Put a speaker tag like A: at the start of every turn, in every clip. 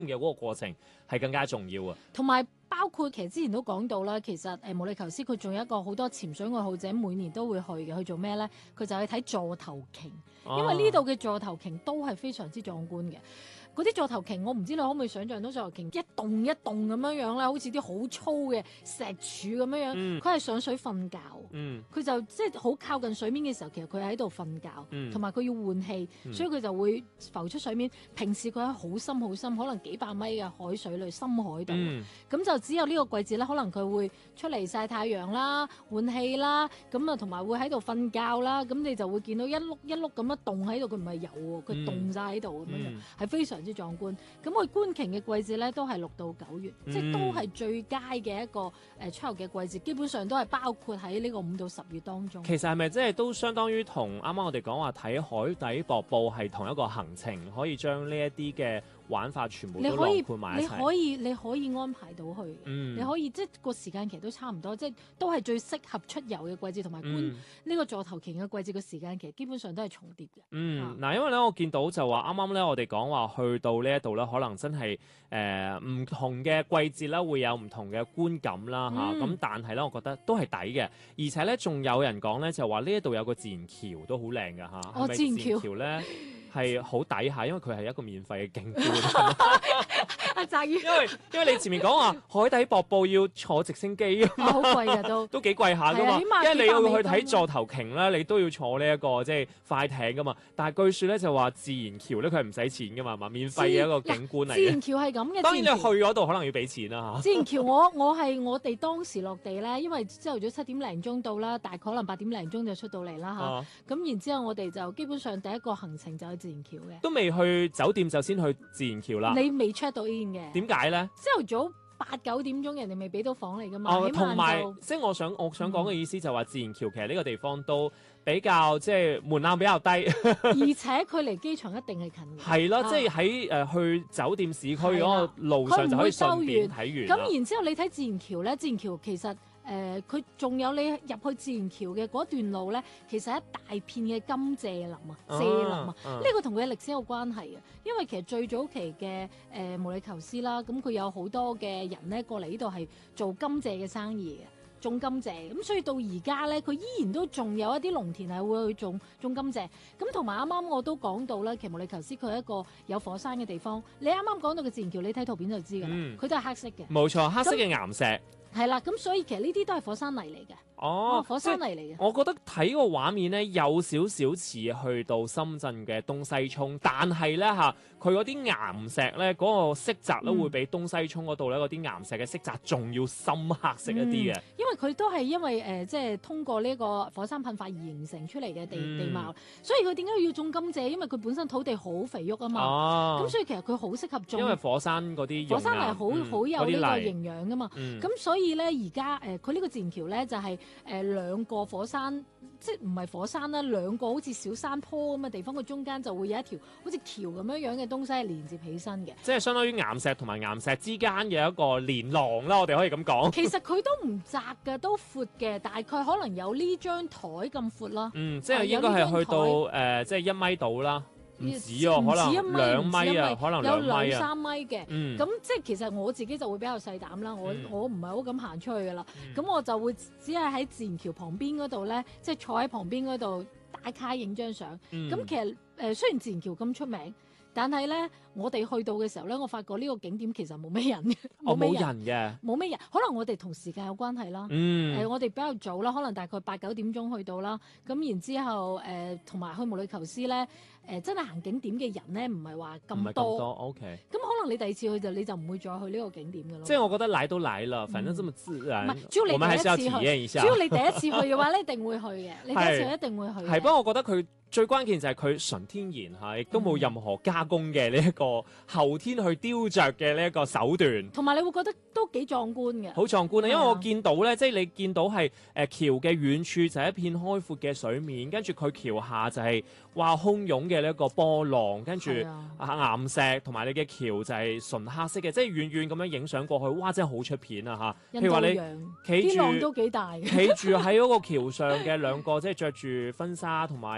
A: 嘅嗰個過程係更加重要啊。
B: 同埋包括其實之前都講到啦，其實毛里求斯佢仲有一個好多潛水愛好者每年都會去嘅，去做咩咧？佢就去睇座頭鯨，因為呢度嘅座頭鯨都係非常之壯觀嘅。嗰啲座頭鯨，我唔知你可唔可以想象到座頭鯨一棟一棟咁樣樣咧，好似啲好粗嘅石柱咁樣樣。佢係上水瞓覺，佢就即係好靠近水面嘅時候，其實佢喺度瞓覺，同埋佢要換氣，所以佢就會浮出水面。平時佢喺好深好深，可能幾百米嘅海水裏深海度，咁就只有呢個季節咧，可能佢會出嚟曬太陽啦、換氣啦，咁啊同埋會喺度瞓覺啦，咁你就會見到一碌一碌咁樣凍喺度，佢唔係游喎，佢凍晒喺度咁樣，係非常之壯觀。咁佢觀鯨嘅季節咧都係6到9月，即係都係最佳嘅一個出遊嘅季節，基本上都係包括喺呢個5到10月當中。
A: 其實係咪即係都相當於同啱啱我哋講話睇海底瀑布係同一個行程，可以將呢一啲嘅玩法全部都囊括埋一齊？
B: 你可以安排到去，你可以即係個時間其實都差唔多，即係都係最適合出遊嘅季節，同埋觀呢個座頭鯨嘅季節嘅時間其實基本上都係重疊嘅。
A: 嗱，因為咧我見到就話啱啱咧我哋講話去到呢一度咧，可能真係唔同嘅季節啦，會有唔同嘅觀感啦嚇。咁但係咧，我覺得都係抵嘅，而且咧仲有人講咧就話呢一度有個自然橋都好靚㗎嚇。係咪自然橋咧？係好抵下，因為佢係一個免費嘅景觀。
B: 阿澤宇，
A: 因為你前面講話海底瀑布要坐直升機啊嘛，
B: 好貴㗎都
A: 幾貴下㗎嘛。因為你要去睇座頭鯨咧，你都要坐呢一個即係快艇㗎嘛。但係據說咧就話自然橋咧佢係唔使錢㗎嘛，免費嘅一個景觀嚟嘅。
B: 自然橋係咁嘅。
A: 當然你去嗰度可能要俾錢啦嚇。
B: 自然橋我哋當時落地咧，因為朝頭早7點零鐘到啦，大概可能8點零鐘就出到嚟啦嚇。咁然之後我哋就基本上第一個行程就係自然橋嘅。
A: 都未去酒店就先去自然橋啦。
B: 你未 check 到 in 嘅？
A: 點解咧？
B: 朝頭早8、9點鐘人哋未俾到房嚟㗎嘛。
A: 同埋即係我想講嘅意思就話自然橋其實呢個地方都比較即係門檻比較低，
B: 而且佢離機場一定係近嘅。
A: 係咯，即係喺去酒店市區嗰個路上就可以順便睇完。
B: 咁然之後你睇自然橋咧，自然橋其實佢仲有你入去自然橋嘅嗰段路咧，其實一大片嘅甘蔗林啊、蔗林啊，呢個同佢嘅歷史有關係嘅。因為其實最早期嘅毛里求斯啦，咁佢有好多嘅人咧過嚟呢度係做甘蔗嘅生意嘅。種甘蔗，咁所以到而家咧，佢依然都仲有一啲農田係會去種甘蔗。咁同埋啱啱我都講到啦，其實毛里求斯佢係一個有火山嘅地方。你啱啱講到嘅自然橋，你睇圖片就知㗎啦，佢都係黑色嘅。
A: 冇錯，黑色嘅岩石。
B: 係啦，咁所以其實呢啲都係火山泥嚟嘅。火山泥嚟嘅。
A: 我覺得睇個畫面咧，有少少似去到深圳嘅東西涌，但係咧嚇，佢嗰啲岩石咧嗰個色澤咧會比東西涌嗰度咧嗰啲岩石嘅色澤仲要深黑色一啲嘅。
B: 因為佢都係因為即係通過呢個火山噴發而形成出嚟嘅地貌，所以佢點解要種甘蔗？因為佢本身土地好肥沃啊嘛。咁所以其實佢好適合種。
A: 因為火山嗰啲
B: 火山泥好有呢個營養噶嘛。咁所以咧而家佢呢個自然橋咧就係兩個火山，即係唔係火山啦，兩個好似小山坡咁嘅地方，佢中間就會有一條好似橋咁樣嘅東西係連接起身嘅。
A: 即係相當於岩石同埋岩石之間嘅一個連廊啦，我哋可以咁講。
B: 其實佢都唔窄㗎，都闊嘅，大概可能有呢張台咁闊啦。
A: 即係應該係去到即係1米度啦。唔止喎，可能2米啊，可能2米啊，
B: 有2、3米嘅。咁即係其實我自己就會比較細膽啦，我唔係好敢行出去噶啦。咁我就會只係喺自然橋旁邊嗰度咧，即係坐喺旁邊嗰度打卡影張相。咁其實雖然自然橋咁出名，但係咧，我哋去到嘅時候咧，我發覺呢個景點其實冇咩人嘅，
A: 冇人嘅，
B: 冇咩人。可能我哋同時間有關係啦。我哋比較早啦，可能大概8、9點鐘去到啦。咁然之後同埋去毛里求斯咧，真係行景點嘅人咧，唔係話咁多。
A: OK。
B: 咁可能你第二次去你就唔會再去呢個景點㗎咯。
A: 即係我覺得來都來了，反正這麼自然。
B: 唔係，主要你第一次去，主要你第一次去嘅話咧，一定會去嘅。你第一次一定會去。
A: 係，不過我覺得佢最關鍵就係佢純天然嚇，亦都冇任何加工嘅呢一個後天去雕琢嘅呢一個手段。
B: 同埋你會覺得都幾壯觀嘅。
A: 好壯觀啊！因為我見到咧，即係你見到係橋嘅遠處就係一片開闊嘅水面，跟住佢橋下就係哇洶湧嘅呢一個波浪，跟住岩石同埋你嘅橋就係純黑色嘅，即係遠遠咁樣影相過去，哇！真係好出片啊嚇！譬如話你企住，
B: 啲浪都幾大，
A: 企住喺嗰個橋上嘅兩個即係着住婚紗同埋西裝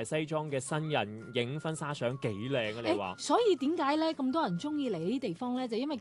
A: 裝嘅新人影婚紗相幾靚啊！你話
B: 所以點解咧咁多人中意嚟呢啲地方咧？就因為